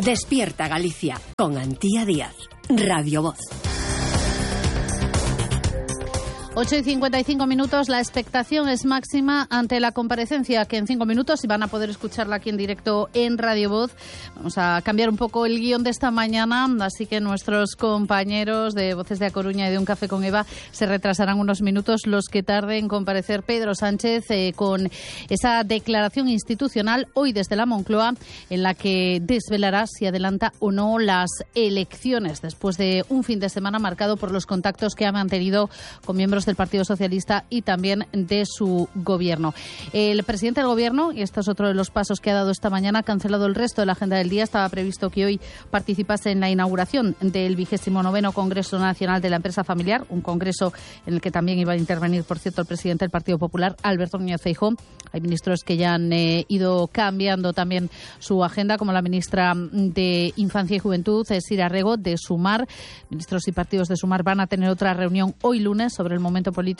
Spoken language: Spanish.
Despierta Galicia con Antía Díaz. Radio Voz. 8:55, la expectación es máxima ante la comparecencia que en 5 minutos, y van a poder escucharla aquí en directo en Radio Voz. Vamos a cambiar un poco el guión de esta mañana, así que nuestros compañeros de Voces de A Coruña y de Un Café con Eva se retrasarán unos minutos los que tarde en comparecer Pedro Sánchez con esa declaración institucional hoy desde la Moncloa, en la que desvelará si adelanta o no las elecciones después de un fin de semana marcado por los contactos que ha mantenido con miembros del Partido Socialista y también de su gobierno. El presidente del gobierno, y este es otro de los pasos que ha dado esta mañana, ha cancelado el resto de la agenda del día. Estaba previsto que hoy participase en la inauguración del 29º Congreso Nacional de la Empresa Familiar, un congreso en el que también iba a intervenir, por cierto, el presidente del Partido Popular, Alberto Núñez Feijóo. Hay ministros que ya han ido cambiando también su agenda, como la ministra de Infancia y Juventud, Sira Rego, de Sumar. Ministros y partidos de Sumar van a tener otra reunión hoy lunes sobre el momento político